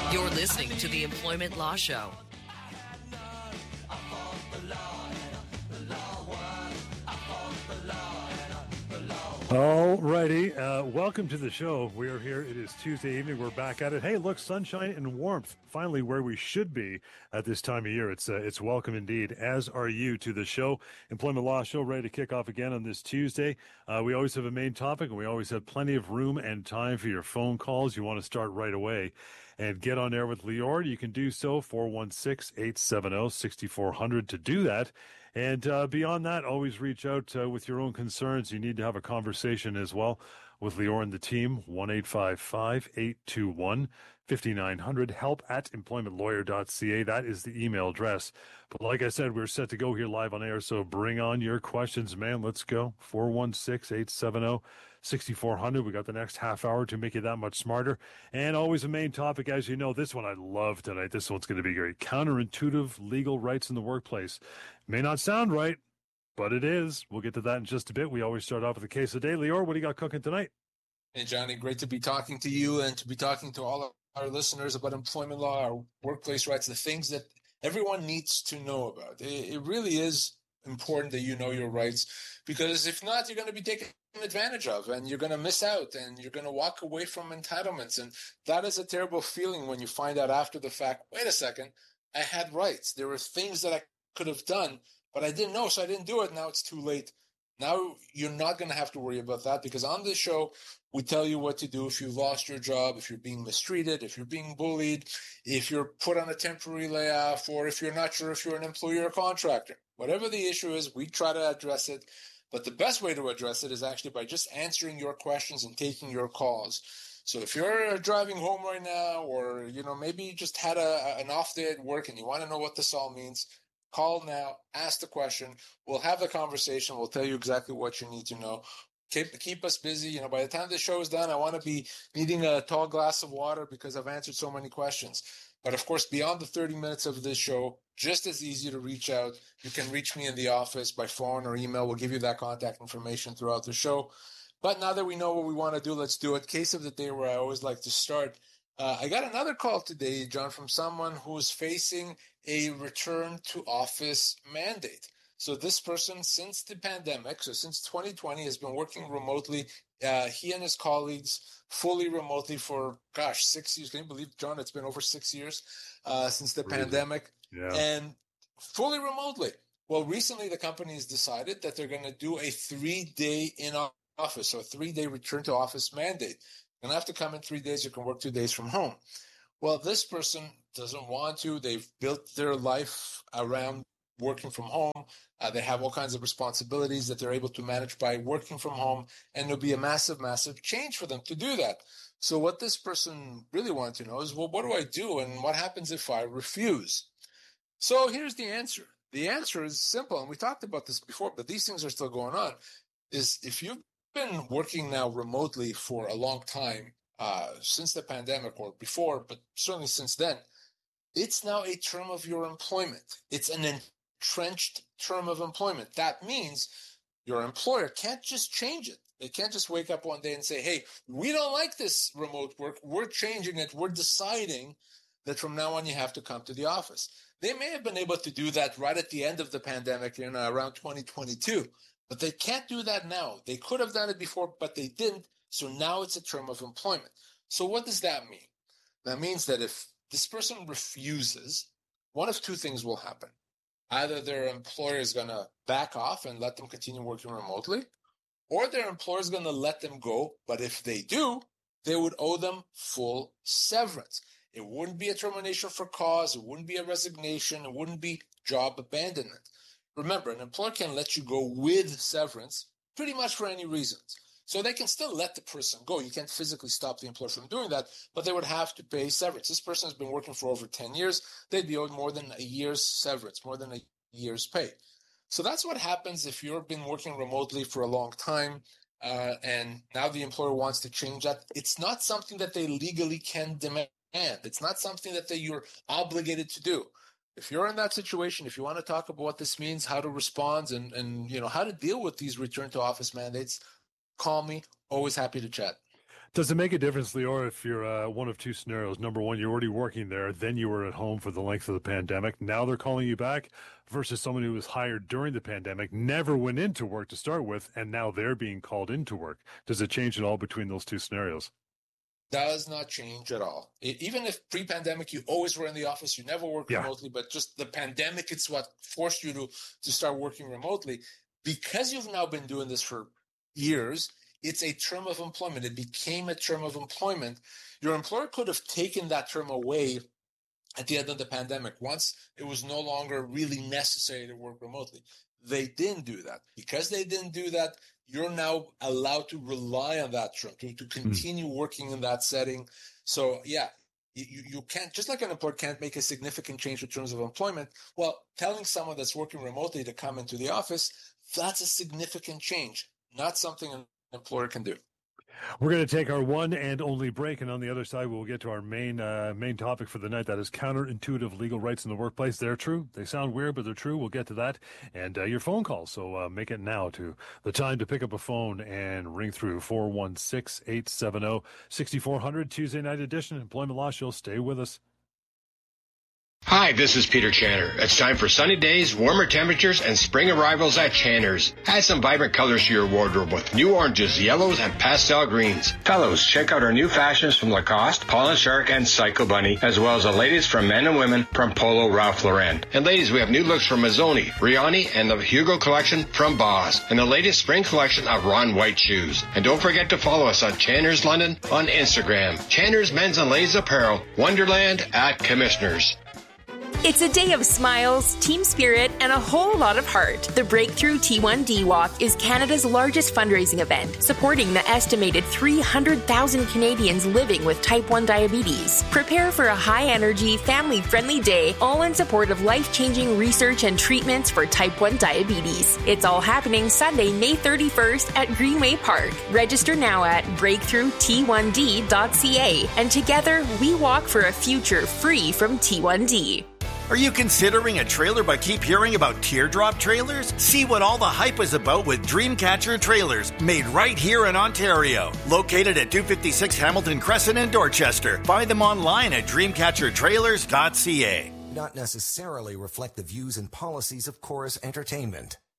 You're listening to the Employment Law Show. All righty. Welcome to the show. We are here. It is Tuesday evening. We're back at it. Hey, look, sunshine and warmth. Finally, where we should be at this time of year. It's welcome indeed, as are you, to the show. Employment Law Show, ready to kick off again on this Tuesday. We always have a main topic, and we always have plenty of room and time for your phone calls. You want to start right away and get on air with Lior. You can do so, 416-870-6400 to do that. And beyond that, always reach out with your own concerns. You need to have a conversation as well with Lior and the team, 1-855-821-5900, help@employmentlawyer.ca. That is the email address. But like I said, we're set to go here live on air, so bring on your questions, man. Let's go. 416-870-6400. We got the next half hour to make you that much smarter. And always a main topic, as you know. This one I love tonight. This one's going to be great. Counterintuitive legal rights in the workplace. May not sound right, but it is. We'll get to that in just a bit. We always start off with the case of the day. Lior, what do you got cooking tonight? Hey, Johnny, great to be talking to you and to be talking to all of our listeners about employment law, our workplace rights, the things that everyone needs to know about. It really is important that you know your rights, because if not, you're going to be taken advantage of and you're going to miss out and you're going to walk away from entitlements. And that is a terrible feeling when you find out after the fact, wait a second, I had rights. There were things that I could have done, but I didn't know, so I didn't do it. Now it's too late. Now you're not going to have to worry about that, because on this show, we tell you what to do if you've lost your job, if you're being mistreated, if you're being bullied, if you're put on a temporary layoff, or if you're not sure if you're an employee or a contractor. Whatever the issue is, we try to address it. But the best way to address it is actually by just answering your questions and taking your calls. So if you're driving home right now, or maybe you just had an off day at work and you want to know what this all means, call now, ask the question. We'll have the conversation. We'll tell you exactly what you need to know. Keep us busy. By the time the show is done, I want to be needing a tall glass of water because I've answered so many questions. But of course, beyond the 30 minutes of this show, just as easy to reach out. You can reach me in the office by phone or email. We'll give you that contact information throughout the show. But now that we know what we want to do, let's do it. Case of the day, where I always like to start. I got another call today, John, from someone who's facing a return to office mandate. So this person, since the pandemic, so since 2020, has been working remotely. He and his colleagues fully remotely for, 6 years. Can you believe, John, it's been over 6 years since the pandemic. Yeah. And fully remotely. Well, recently the company has decided that they're going to do a 3-day in office, so a 3-day return to office mandate. You're going to have to come in 3 days. You can work 2 days from home. Well, this person doesn't want to. They've built their life around working from home. They have all kinds of responsibilities that they're able to manage by working from home, and it'll be a massive, massive change for them to do that. So what this person really wants to know is, well, what do I do, and what happens if I refuse? So here's the answer. The answer is simple, and we talked about this before, but these things are still going on, is if you've been working now remotely for a long time, since the pandemic or before, but certainly since then, it's now a term of your employment. It's an entrenched term of employment. That means your employer can't just change it. They can't just wake up one day and say, hey, we don't like this remote work. We're changing it. We're deciding that from now on you have to come to the office. They may have been able to do that right at the end of the pandemic in around 2022, but they can't do that now. They could have done it before, but they didn't. So now it's a term of employment. So what does that mean? That means that if this person refuses, one of two things will happen. Either their employer is going to back off and let them continue working remotely, or their employer is going to let them go. But if they do, they would owe them full severance. It wouldn't be a termination for cause. It wouldn't be a resignation. It wouldn't be job abandonment. Remember, an employer can let you go with severance pretty much for any reasons. So they can still let the person go. You can't physically stop the employer from doing that, but they would have to pay severance. This person has been working for over 10 years. They'd be owed more than a year's severance, more than a year's pay. So that's what happens if you've been working remotely for a long time, and now the employer wants to change that. It's not something that they legally can demand. It's not something that you're obligated to do. If you're in that situation, if you want to talk about what this means, how to respond, and how to deal with these return to office mandates, call me. Always happy to chat. Does it make a difference, Lior, if you're one of two scenarios? Number one, you're already working there, then you were at home for the length of the pandemic. Now they're calling you back, versus someone who was hired during the pandemic, never went into work to start with, and now they're being called into work. Does it change at all between those two scenarios? Does not change at all. Even if pre-pandemic you always were in the office, you never worked remotely, but just the pandemic, it's what forced you to start working remotely. Because you've now been doing this for years, it's a term of employment. It became a term of employment. Your employer could have taken that term away at the end of the pandemic, once it was no longer really necessary to work remotely. They didn't do that. Because they didn't do that, you're now allowed to rely on that term, to continue working in that setting. So, yeah, you can't, just like an employer can't make a significant change in terms of employment, well, telling someone that's working remotely to come into the office, that's a significant change, not something an employer can do. We're going to take our one and only break, and on the other side, we'll get to our main topic for the night. That is counterintuitive legal rights in the workplace. They're true. They sound weird, but they're true. We'll get to that. And your phone calls. So make it now to the time to pick up a phone and ring through 416-870-6400. Tuesday night edition, Employment Law Show. Stay with us. Hi, this is Peter Channer. It's time for sunny days, warmer temperatures, and spring arrivals at Channer's. Add some vibrant colors to your wardrobe with new oranges, yellows, and pastel greens. Fellows, check out our new fashions from Lacoste, Paul & Shark, and Psycho Bunny, as well as the latest from men and women from Polo Ralph Lauren. And ladies, we have new looks from Mazzoni, Riani, and the Hugo collection from Boss, and the latest spring collection of Ron White shoes. And don't forget to follow us on Channer's London on Instagram. Channer's Men's and Ladies Apparel, Wonderland at Commissioners. It's a day of smiles, team spirit, and a whole lot of heart. The Breakthrough T1D Walk is Canada's largest fundraising event, supporting the estimated 300,000 Canadians living with type 1 diabetes. Prepare for a high-energy, family-friendly day, all in support of life-changing research and treatments for type 1 diabetes. It's all happening Sunday, May 31st at Greenway Park. Register now at breakthrough-t1d.ca, and together we walk for a future free from T1D. Are you considering a trailer but keep hearing about teardrop trailers? See what all the hype is about with Dreamcatcher Trailers, made right here in Ontario. Located at 256 Hamilton Crescent in Dorchester. Find them online at dreamcatchertrailers.ca. Not necessarily reflect the views and policies of Chorus Entertainment.